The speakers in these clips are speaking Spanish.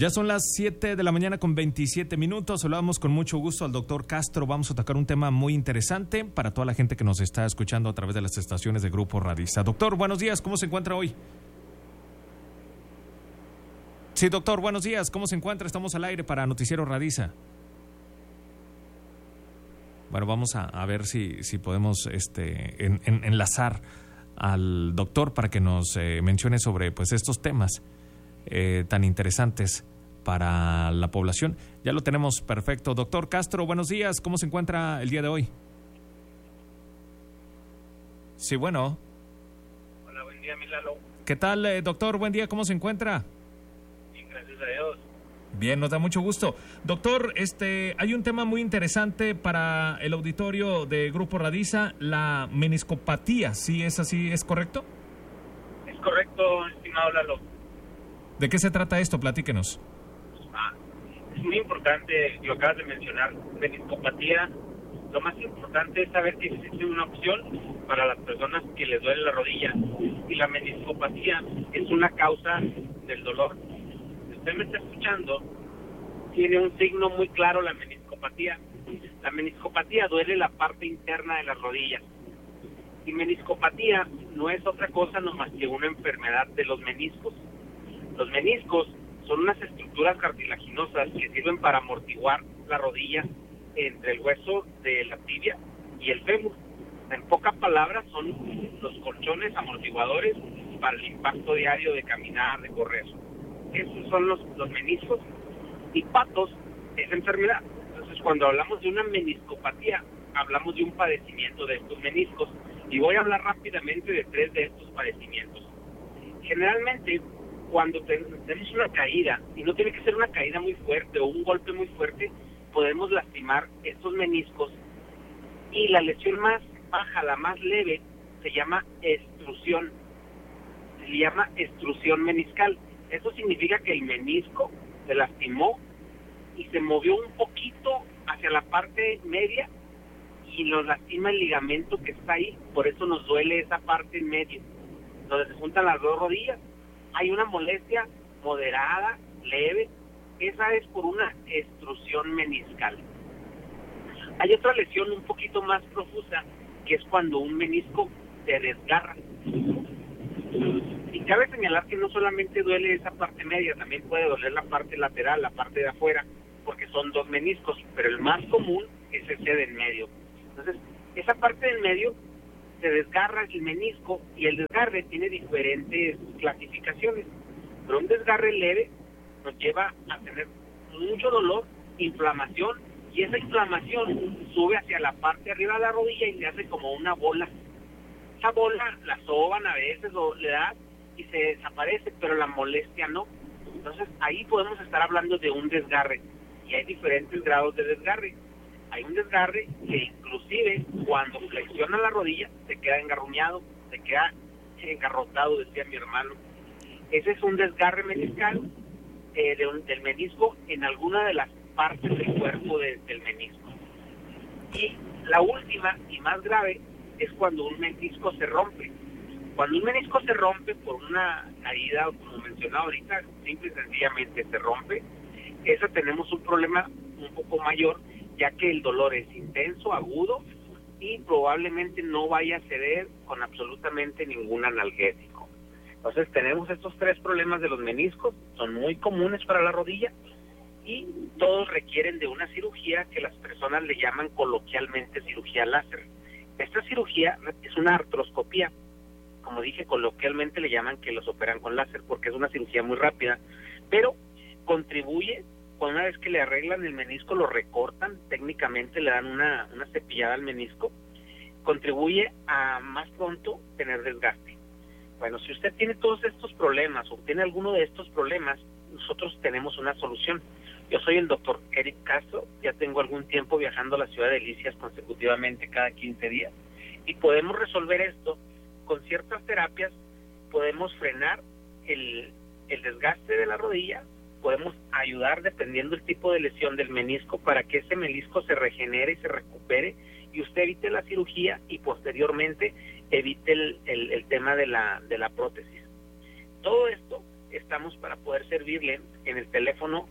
Ya son las 7 de la mañana con 27 minutos. Saludamos con mucho gusto al doctor Castro. Vamos a tocar un tema muy interesante para toda la gente que nos está escuchando a través de las estaciones de Grupo Radisa. Doctor, buenos días. ¿Cómo se encuentra hoy? Sí, doctor, buenos días. ¿Cómo se encuentra? Estamos al aire para Noticiero Radisa. Bueno, vamos a ver si podemos enlazar al doctor para que nos mencione sobre pues estos temas tan interesantes para la población. Ya lo tenemos perfecto. Doctor Castro, buenos días. ¿Cómo se encuentra el día de hoy? Sí, bueno. Hola, buen día, Milalo. ¿Qué tal, doctor? Buen día. ¿Cómo se encuentra? Bien, gracias a Dios. Bien, nos da mucho gusto. Doctor, hay un tema muy interesante para el auditorio de Grupo Radisa, la meniscopatía. ¿Sí es así? ¿Es correcto? Es correcto, estimado Lalo. ¿De qué se trata esto? Platíquenos. Es muy importante, lo acabas de mencionar, meniscopatía. Lo más importante es saber que existe una opción para las personas que les duele la rodilla. Y la meniscopatía es una causa del dolor. Si usted me está escuchando, tiene un signo muy claro la meniscopatía. La meniscopatía duele la parte interna de las rodillas. Y meniscopatía no es otra cosa nomás que una enfermedad de los meniscos. Los meniscos son unas estructuras cartilaginosas que sirven para amortiguar la rodilla entre el hueso de la tibia y el fémur. En pocas palabras, son los colchones amortiguadores para el impacto diario de caminar, de correr. Esos son los meniscos. Y patos es enfermedad. Entonces, cuando hablamos de una meniscopatía, hablamos de un padecimiento de estos meniscos. Y voy a hablar rápidamente de 3 de estos padecimientos. Generalmente, cuando tenemos una caída, y no tiene que ser una caída muy fuerte o un golpe muy fuerte, podemos lastimar estos meniscos. Y la lesión más baja, la más leve, se llama extrusión. Se le llama extrusión meniscal. Eso significa que el menisco se lastimó y se movió un poquito hacia la parte media y nos lastima el ligamento que está ahí. Por eso nos duele esa parte en medio, donde se juntan las dos rodillas. Hay una molestia moderada, leve. Esa es por una extrusión meniscal. Hay otra lesión un poquito más profusa, que es cuando un menisco se desgarra. Y cabe señalar que no solamente duele esa parte media, también puede doler la parte lateral, la parte de afuera, porque son 2 meniscos, pero el más común es ese de en medio. Entonces, esa parte del medio se desgarra el menisco, y el desgarre tiene diferentes clasificaciones. Pero un desgarre leve nos lleva a tener mucho dolor, inflamación, y esa inflamación sube hacia la parte de arriba de la rodilla y se hace como una bola. Esa bola la soban a veces o le da y se desaparece, pero la molestia no. Entonces ahí podemos estar hablando de un desgarre, y hay diferentes grados de desgarre. Hay un desgarre que inclusive cuando flexiona la rodilla se queda engarruñado, se queda engarrotado, decía mi hermano. Ese es un desgarre meniscal del menisco en alguna de las partes del cuerpo del menisco. Y la última y más grave es cuando un menisco se rompe. Cuando un menisco se rompe por una caída, como mencionaba ahorita, simple y sencillamente se rompe, eso tenemos un problema un poco mayor, ya que el dolor es intenso, agudo, y probablemente no vaya a ceder con absolutamente ningún analgésico. Entonces tenemos estos 3 problemas de los meniscos, son muy comunes para la rodilla, y todos requieren de una cirugía que las personas le llaman coloquialmente cirugía láser. Esta cirugía es una artroscopía. Como dije, coloquialmente le llaman que los operan con láser, porque es una cirugía muy rápida, pero contribuye, una vez que le arreglan el menisco, lo recortan, técnicamente le dan una cepillada al menisco, contribuye a más pronto tener desgaste. Bueno, si usted tiene todos estos problemas o tiene alguno de estos problemas, nosotros tenemos una solución. Yo soy el doctor Eric Castro, ya tengo algún tiempo viajando a la ciudad de Delicias consecutivamente cada 15 días, y podemos resolver esto con ciertas terapias. Podemos frenar el desgaste de la rodilla, podemos ayudar, dependiendo del tipo de lesión del menisco, para que ese menisco se regenere y se recupere, y usted evite la cirugía y posteriormente evite el tema de la prótesis. Todo esto estamos para poder servirle en el teléfono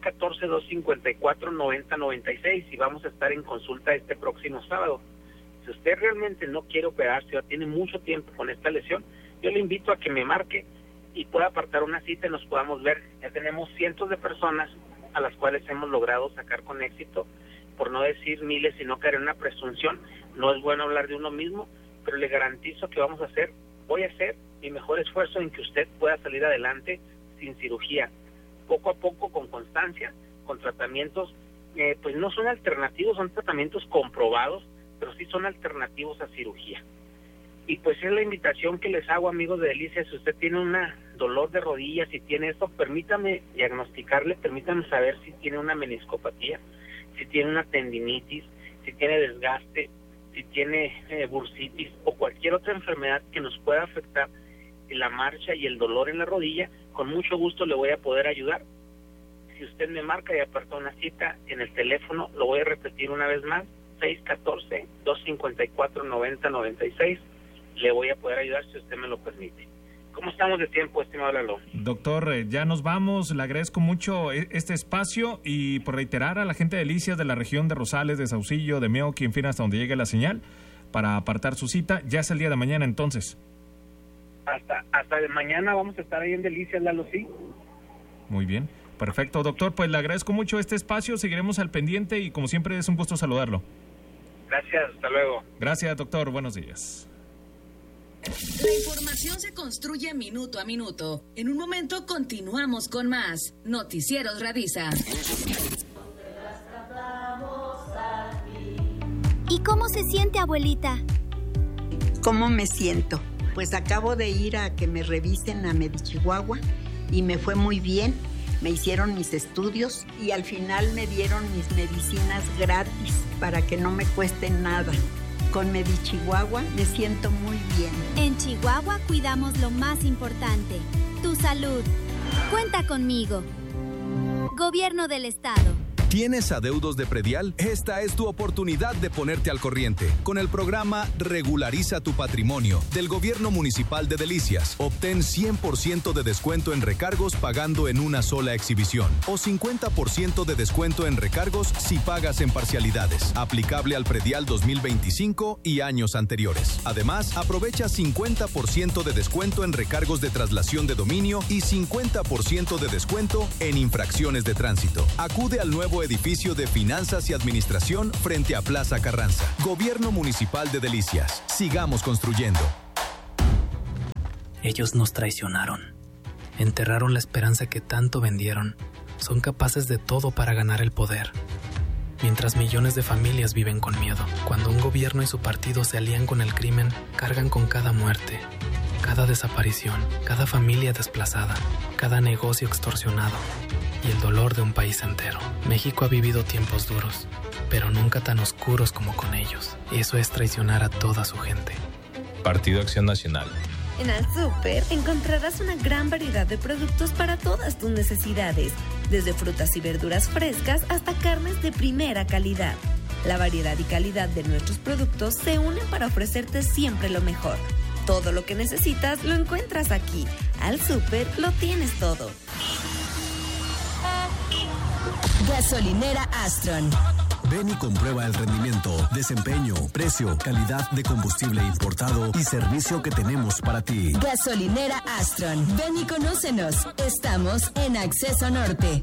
614-254-9096 y vamos a estar en consulta este próximo sábado. Si usted realmente no quiere operarse o tiene mucho tiempo con esta lesión, yo le invito a que me marque y pueda apartar una cita y nos podamos ver. Ya tenemos cientos de personas a las cuales hemos logrado sacar con éxito, por no decir miles y no caer en una presunción. No es bueno hablar de uno mismo, pero le garantizo que voy a hacer mi mejor esfuerzo en que usted pueda salir adelante sin cirugía, poco a poco, con constancia, con tratamientos, pues no son alternativos, son tratamientos comprobados, pero sí son alternativos a cirugía. Y pues es la invitación que les hago, amigos de Delicias. Si usted tiene un dolor de rodillas, si tiene esto, permítame diagnosticarle, permítame saber si tiene una meniscopatía, si tiene una tendinitis, si tiene desgaste, si tiene bursitis o cualquier otra enfermedad que nos pueda afectar la marcha y el dolor en la rodilla. Con mucho gusto le voy a poder ayudar. Si usted me marca y aparta una cita en el teléfono, lo voy a repetir una vez más, 614-254-9096, le voy a poder ayudar si usted me lo permite. ¿Cómo estamos de tiempo, estimado Lalo? Doctor, ya nos vamos. Le agradezco mucho este espacio y por reiterar a la gente de Delicias de la región de Rosales, de Saucillo, de Meoqui, en fin, hasta donde llegue la señal, para apartar su cita. Ya es el día de mañana, entonces. Hasta de mañana vamos a estar ahí en Delicias, Lalo, ¿sí? Muy bien. Perfecto, doctor. Pues le agradezco mucho este espacio. Seguiremos al pendiente y, como siempre, es un gusto saludarlo. Gracias. Hasta luego. Gracias, doctor. Buenos días. La información se construye minuto a minuto. En un momento continuamos con más Noticieros Radisa. ¿Y cómo se siente, abuelita? ¿Cómo me siento? Pues acabo de ir a que me revisen a Medichihuahua y me fue muy bien. Me hicieron mis estudios y al final me dieron mis medicinas gratis para que no me cuesten nada. Con Medichihuahua me siento muy bien. En Chihuahua cuidamos lo más importante, tu salud. Cuenta conmigo. Gobierno del Estado. ¿Tienes adeudos de predial? Esta es tu oportunidad de ponerte al corriente. Con el programa Regulariza tu Patrimonio del Gobierno Municipal de Delicias, obtén 100% de descuento en recargos pagando en una sola exhibición o 50% de descuento en recargos si pagas en parcialidades. Aplicable al predial 2025 y años anteriores. Además, aprovecha 50% de descuento en recargos de traslación de dominio y 50% de descuento en infracciones de tránsito. Acude al nuevo edificio de Finanzas y Administración frente a Plaza Carranza. Gobierno Municipal de Delicias. Sigamos construyendo. Ellos nos traicionaron. Enterraron la esperanza que tanto vendieron. Son capaces de todo para ganar el poder. Mientras millones de familias viven con miedo. Cuando un gobierno y su partido se alían con el crimen, cargan con cada muerte, cada desaparición, cada familia desplazada, cada negocio extorsionado y el dolor de un país entero. México ha vivido tiempos duros, pero nunca tan oscuros como con ellos. Eso es traicionar a toda su gente. Partido Acción Nacional. En Al Súper encontrarás una gran variedad de productos para todas tus necesidades, desde frutas y verduras frescas hasta carnes de primera calidad. La variedad y calidad de nuestros productos se unen para ofrecerte siempre lo mejor. Todo lo que necesitas lo encuentras aquí. Al Súper lo tienes todo. Gasolinera Astron. Ven y comprueba el rendimiento, desempeño, precio, calidad de combustible importado y servicio que tenemos para ti. Gasolinera Astron. Ven y conócenos. Estamos en Acceso Norte.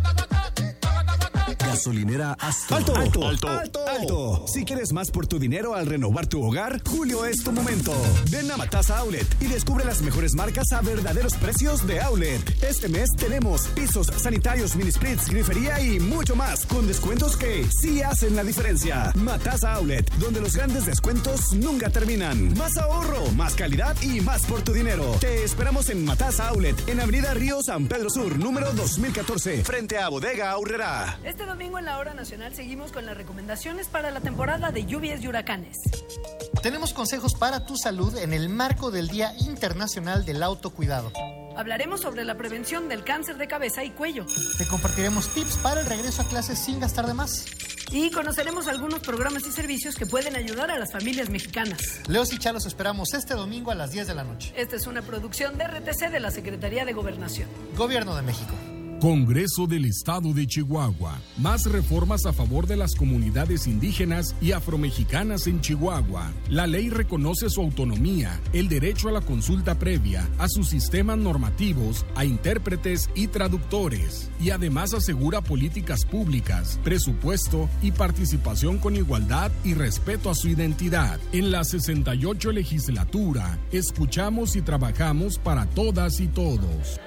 Gasolinera Astron. ¡Alto! ¡Alto! ¡Alto! ¡Alto! ¡Alto! Si quieres más por tu dinero al renovar tu hogar, julio es tu momento. Ven a Matasa Outlet y descubre las mejores marcas a verdaderos precios de Outlet. Este mes tenemos pisos, sanitarios, mini splits, grifería y mucho más, con descuentos que sí hacen la diferencia. Matasa Outlet, donde los grandes descuentos nunca terminan. Más ahorro, más calidad y más por tu dinero. Te esperamos en Matasa Outlet, en Avenida Río San Pedro Sur, número 2014, frente a Bodega Aurrera. Este domingo en la Hora Nacional seguimos con las recomendaciones para la temporada de lluvias y huracanes. Tenemos consejos para tu salud en el marco del Día Internacional del Autocuidado. Hablaremos sobre la prevención del cáncer de cabeza y cuello. Te compartiremos tips para el regreso a clases sin gastar de más. Y conoceremos algunos programas y servicios que pueden ayudar a las familias mexicanas. Leos y Chá los esperamos este domingo a las 10 de la noche. Esta es una producción de RTC de la Secretaría de Gobernación. Gobierno de México. Congreso del Estado de Chihuahua. Más reformas a favor de las comunidades indígenas y afromexicanas en Chihuahua. La ley reconoce su autonomía, el derecho a la consulta previa, a sus sistemas normativos, a intérpretes y traductores. Y además asegura políticas públicas, presupuesto y participación con igualdad y respeto a su identidad. En la 68 legislatura, escuchamos y trabajamos para todas y todos.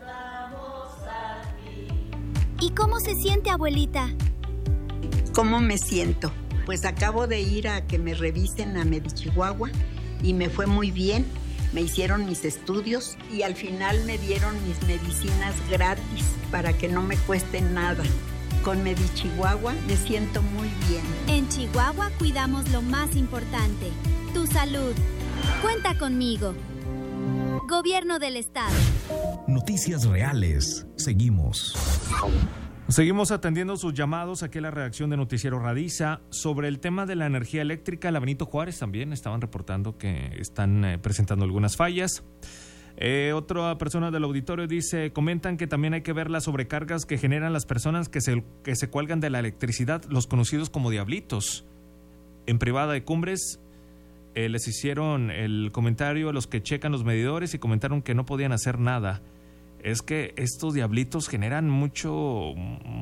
¿Y cómo se siente, abuelita? ¿Cómo me siento? Pues acabo de ir a que me revisen a Medichihuahua y me fue muy bien. Me hicieron mis estudios y al final me dieron mis medicinas gratis para que no me cueste nada. Con Medichihuahua me siento muy bien. En Chihuahua cuidamos lo más importante, tu salud. Cuenta conmigo. Gobierno del Estado. Noticias reales. Seguimos. Seguimos atendiendo sus llamados aquí a la redacción de Noticiero Radiza sobre el tema de la energía eléctrica. La Benito Juárez también estaban reportando que están presentando algunas fallas. Otra persona del auditorio dice, comentan que también hay que ver las sobrecargas que generan las personas que se cuelgan de la electricidad, los conocidos como diablitos. En Privada de Cumbres les hicieron el comentario a los que checan los medidores y comentaron que no podían hacer nada. Es que estos diablitos generan mucho,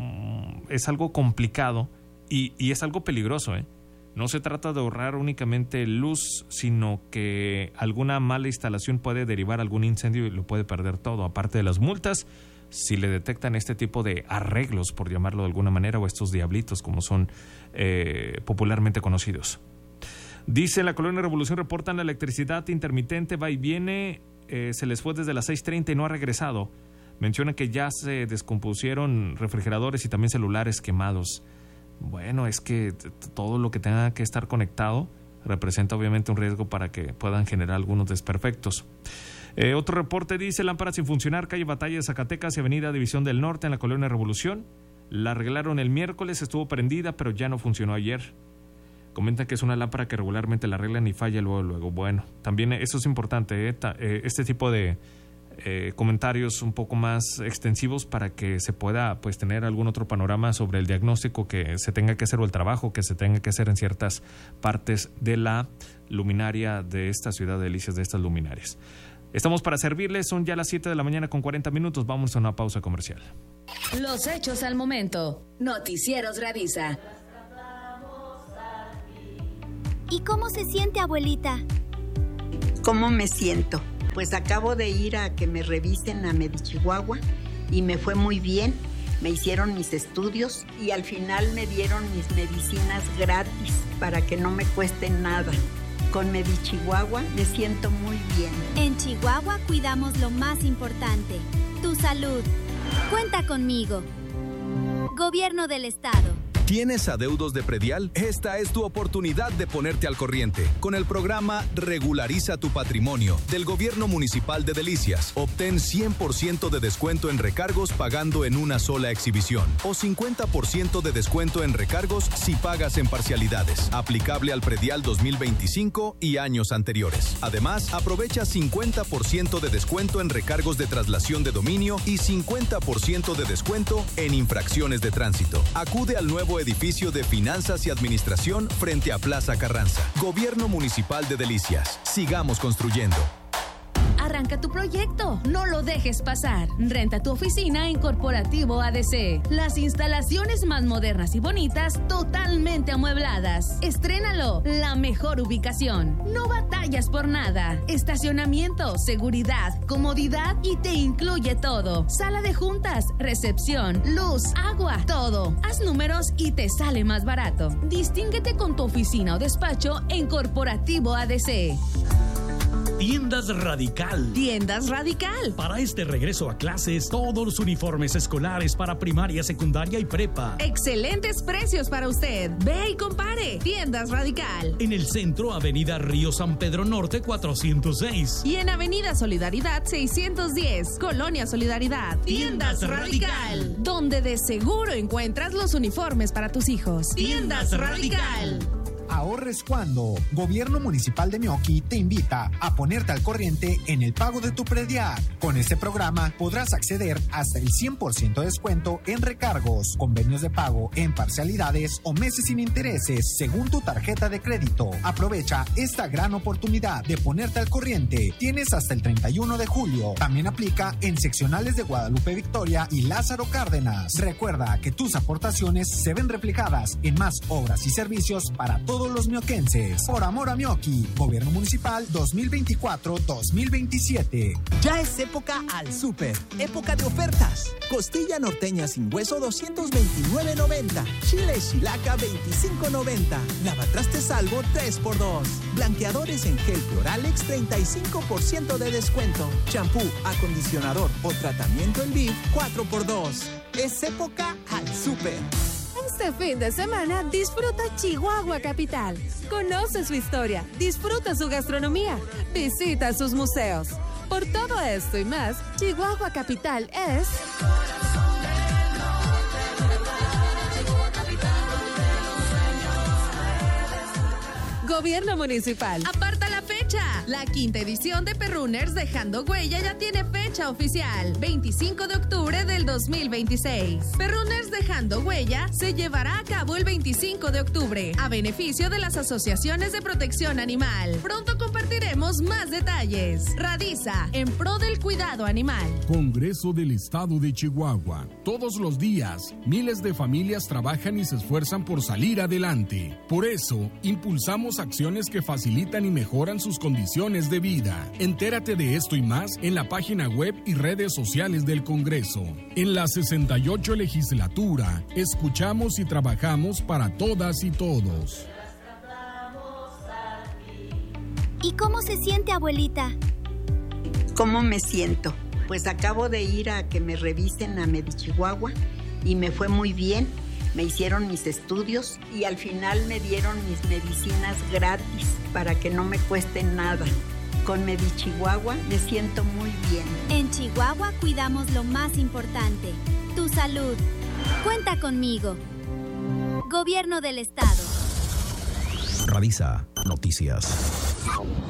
es algo complicado y es algo peligroso, ¿eh? No se trata de ahorrar únicamente luz, sino que alguna mala instalación puede derivar algún incendio y lo puede perder todo. Aparte de las multas, si le detectan este tipo de arreglos, por llamarlo de alguna manera, o estos diablitos como son popularmente conocidos. Dice la Colonia Revolución, reportan la electricidad intermitente, va y viene, se les fue desde las 6:30 y no ha regresado. Menciona que ya se descompusieron refrigeradores y también celulares quemados. Bueno, es que todo lo que tenga que estar conectado representa obviamente un riesgo para que puedan generar algunos desperfectos. Otro reporte dice, lámpara sin funcionar, calle Batalla de Zacatecas y avenida División del Norte en la Colonia Revolución. La arreglaron el miércoles, estuvo prendida, pero ya no funcionó ayer. Comentan que es una lámpara que regularmente la arreglan y falla luego. Bueno, también eso es importante, este tipo de comentarios un poco más extensivos para que se pueda pues tener algún otro panorama sobre el diagnóstico que se tenga que hacer o el trabajo que se tenga que hacer en ciertas partes de la luminaria de esta ciudad de Delicias, de estas luminarias. Estamos para servirles, son ya las 7 de la mañana con 40 minutos, vamos a una pausa comercial. Los hechos al momento, Noticieros Radiza. ¿Y cómo se siente, abuelita? ¿Cómo me siento? Pues acabo de ir a que me revisen a Medichihuahua y me fue muy bien. Me hicieron mis estudios y al final me dieron mis medicinas gratis para que no me cueste nada. Con Medichihuahua me siento muy bien. En Chihuahua cuidamos lo más importante, tu salud. Cuenta conmigo. Gobierno del Estado. ¿Tienes adeudos de predial? Esta es tu oportunidad de ponerte al corriente. Con el programa Regulariza tu Patrimonio del Gobierno Municipal de Delicias. Obtén 100% de descuento en recargos pagando en una sola exhibición. O 50% de descuento en recargos si pagas en parcialidades. Aplicable al predial 2025 y años anteriores. Además, aprovecha 50% de descuento en recargos de traslación de dominio y 50% de descuento en infracciones de tránsito. Acude al nuevo edificio de Finanzas y Administración frente a Plaza Carranza. Gobierno Municipal de Delicias. Sigamos construyendo. Arranca tu proyecto, no lo dejes pasar. Renta tu oficina en Corporativo ADC. Las instalaciones más modernas y bonitas, totalmente amuebladas. Estrénalo, la mejor ubicación. No batallas por nada. Estacionamiento, seguridad, comodidad y te incluye todo. Sala de juntas, recepción, luz, agua, todo. Haz números y te sale más barato. Distínguete con tu oficina o despacho en Corporativo ADC. Tiendas Radical. Tiendas Radical. Para este regreso a clases, todos los uniformes escolares para primaria, secundaria y prepa. Excelentes precios para usted. Ve y compare. Tiendas Radical. En el centro, Avenida Río San Pedro Norte 406. Y en Avenida Solidaridad 610, Colonia Solidaridad. Tiendas Radical. Donde de seguro encuentras los uniformes para tus hijos. Tiendas Radical. Ahorres cuando. Gobierno Municipal de Meoqui te invita a ponerte al corriente en el pago de tu predial. Con este programa podrás acceder hasta el 100% de descuento en recargos, convenios de pago en parcialidades o meses sin intereses según tu tarjeta de crédito. Aprovecha esta gran oportunidad de ponerte al corriente. Tienes hasta el 31 de julio. También aplica en seccionales de Guadalupe Victoria y Lázaro Cárdenas. Recuerda que tus aportaciones se ven reflejadas en más obras y servicios para todos los mioquenses. Por amor a Meoqui, Gobierno Municipal 2024-2027. Ya es época al súper. Época de ofertas. Costilla norteña sin hueso 229.90. Chile Chilaca 25.90. Lavatrastes Salvo 3x2. Blanqueadores en gel Cloralex 35% de descuento. Champú, acondicionador o tratamiento en Viv 4x2. Es época al súper. Este fin de semana disfruta Chihuahua Capital. Conoce su historia, disfruta su gastronomía, visita sus museos. Por todo esto y más, Chihuahua Capital es... Gobierno Municipal. Aparta la fecha. La 5ª edición de Perrunners Dejando Huella ya tiene fecha oficial. 25 de octubre del 2026. Perrunners Dejando Huella se llevará a cabo el 25 de octubre a beneficio de las asociaciones de protección animal. Pronto compartiremos más detalles. Radiza en pro del cuidado animal. Congreso del Estado de Chihuahua. Todos los días, miles de familias trabajan y se esfuerzan por salir adelante. Por eso, impulsamos acciones que facilitan y mejoran sus condiciones de vida. Entérate de esto y más en la página web y redes sociales del Congreso. En la 68 legislatura, escuchamos y trabajamos para todas y todos. ¿Y cómo se siente, abuelita? ¿Cómo me siento? Pues acabo de ir a que me revisen a Medichihuahua y me fue muy bien. Me hicieron mis estudios y al final me dieron mis medicinas gratis para que no me cueste nada. Con Medichihuahua me siento muy bien. En Chihuahua cuidamos lo más importante, tu salud. Cuenta conmigo. Gobierno del Estado. Radisa Noticias.